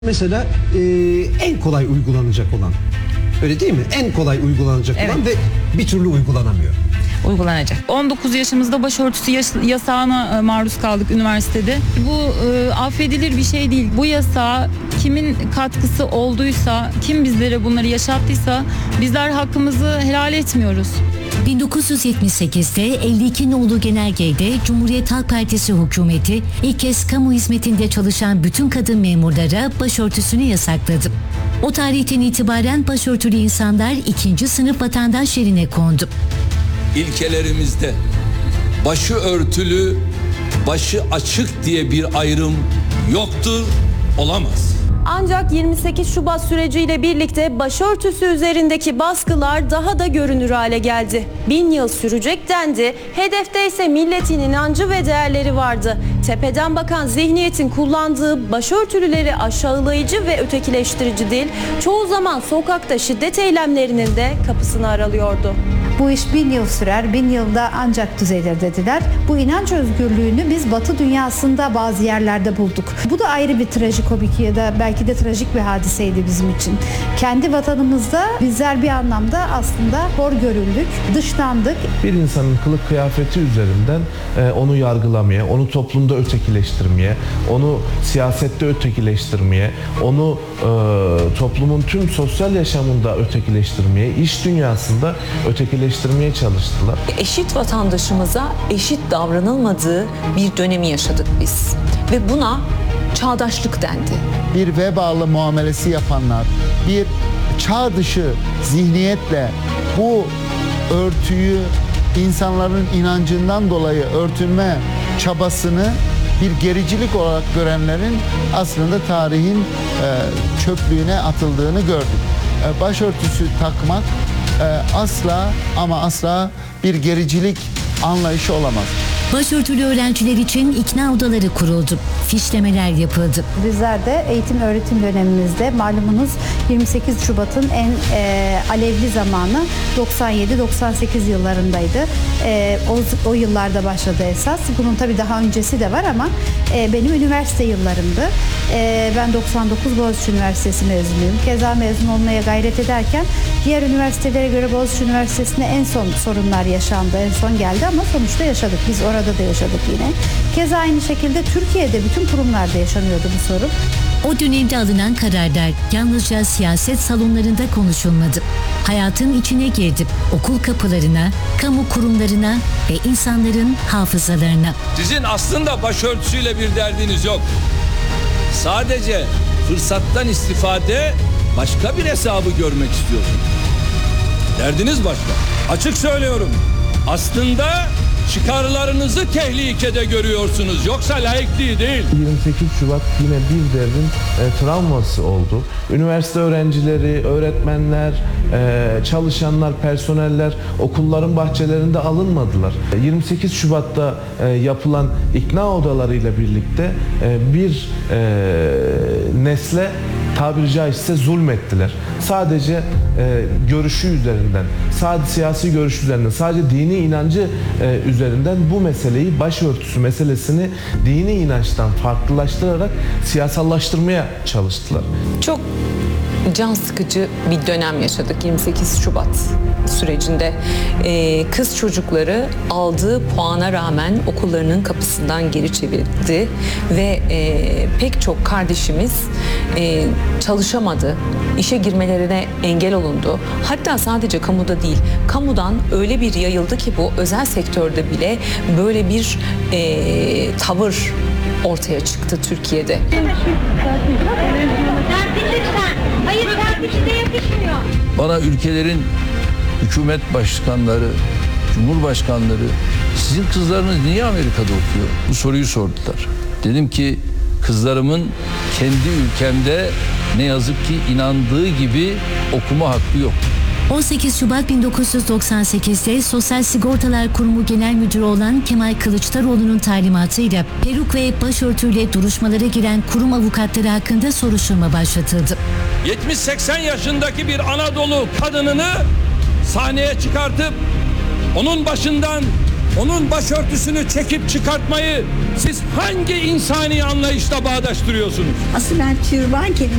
Mesela en kolay uygulanacak olan, öyle değil mi? En kolay uygulanacak olan ve bir türlü uygulanamıyor. Uygulanacak. 19 yaşımızda başörtüsü yasağına maruz kaldık üniversitede. Bu affedilir bir şey değil. Bu yasağa kimin katkısı olduysa, kim bizlere bunları yaşattıysa bizler hakkımızı helal etmiyoruz. 1978'de 52 nolu genelgede Cumhuriyet Halk Partisi hükümeti ilk kez kamu hizmetinde çalışan bütün kadın memurlara başörtüsünü yasakladı. O tarihten itibaren başörtülü insanlar ikinci sınıf vatandaş yerine kondu. İlkelerimizde başı örtülü, başı açık diye bir ayrım yoktur, olamaz. Ancak 28 Şubat süreciyle birlikte başörtüsü üzerindeki baskılar daha da görünür hale geldi. 1000 yıl sürecek dendi, hedefte ise milletin inancı ve değerleri vardı. Tepeden bakan zihniyetin kullandığı başörtülüleri aşağılayıcı ve ötekileştirici dil, çoğu zaman sokakta şiddet eylemlerinin de kapısını aralıyordu. Bu iş 1000 yıl sürer, 1000 yılda ancak düzelir dediler. Bu inanç özgürlüğünü biz Batı dünyasında bazı yerlerde bulduk. Bu da ayrı bir trajikomik ya da belki de trajik bir hadiseydi bizim için. Kendi vatanımızda bizler bir anlamda aslında hor görüldük, dışlandık. Bir insanın kılık kıyafeti üzerinden onu yargılamaya, onu toplumda ötekileştirmeye, onu siyasette ötekileştirmeye, onu toplumun tüm sosyal yaşamında ötekileştirmeye, iş dünyasında ötekileştirmeye çalıştılar. Eşit vatandaşımıza eşit davranılmadığı bir dönemi yaşadık biz ve buna çağdaşlık dendi. Bir vebalı muamelesi yapanlar, bir çağ dışı zihniyetle bu örtüyü insanların inancından dolayı örtünme çabasını bir gericilik olarak görenlerin aslında tarihin çöplüğüne atıldığını gördük. Başörtüsü takmak asla ama asla bir gericilik anlayışı olamaz. Başörtülü öğrenciler için ikna odaları kuruldu. Fişlemeler yapıldı. Bizler de eğitim öğretim dönemimizde malumunuz 28 Şubat'ın en alevli zamanı 97-98 yıllarındaydı. O yıllarda başladı esas. Bunun tabii daha öncesi de var ama benim üniversite yıllarımdı. Ben 99 Boğaziçi Üniversitesi mezunuyum. Keza mezun olmaya gayret ederken diğer üniversitelere göre Boğaziçi Üniversitesi'nde en son sorunlar yaşandı. En son geldi ama sonuçta yaşadık. Biz orada da yaşadık yine. Keza aynı şekilde Türkiye'de bütün kurumlarda yaşanıyordu bu sorun. O dönemde alınan kararlar yalnızca siyaset salonlarında konuşulmadı. Hayatın içine girdi. Okul kapılarına, kamu kurumlarına ve insanların hafızalarına. Sizin aslında başörtüsüyle bir derdiniz yok. Sadece fırsattan istifade, başka bir hesabı görmek istiyorsunuz. Derdiniz başka. Açık söylüyorum. Aslında çıkarlarınızı tehlikede görüyorsunuz. Yoksa laikliği değil. 28 Şubat yine bir devrin travması oldu. Üniversite öğrencileri, öğretmenler, çalışanlar, personeller okulların bahçelerinde alınmadılar. 28 Şubat'ta yapılan ikna odalarıyla birlikte bir nesle tabiri caizse zulmettiler. Sadece görüşü üzerinden, sadece siyasi görüş üzerinden, sadece dini inancı üzerinden bu meseleyi, başörtüsü meselesini dini inançtan farklılaştırarak siyasallaştırmaya çalıştılar. Çok can sıkıcı bir dönem yaşadık 28 Şubat sürecinde. Kız çocukları aldığı puana rağmen okullarının kapısından geri çevirdi ve pek çok kardeşimiz çalışamadı. İşe girmelerine engel olundu. Hatta sadece kamuda değil, kamudan öyle bir yayıldı ki bu özel sektörde bile böyle bir tavır ortaya çıktı Türkiye'de. Hayır, size yakışmıyor. Bana ülkelerin hükümet başkanları, cumhurbaşkanları, sizin kızlarınız niye Amerika'da okuyor? Bu soruyu sordular. Dedim ki kızlarımın kendi ülkemde ne yazık ki inandığı gibi okuma hakkı yok. 18 Şubat 1998'de Sosyal Sigortalar Kurumu Genel Müdürü olan Kemal Kılıçdaroğlu'nun talimatıyla peruk ve başörtüyle duruşmalara giren kurum avukatları hakkında soruşturma başlatıldı. 70-80 yaşındaki bir Anadolu kadınını sahneye çıkartıp onun başından onun başörtüsünü çekip çıkartmayı siz hangi insani anlayışla bağdaştırıyorsunuz? Aslında ben türban kelimesi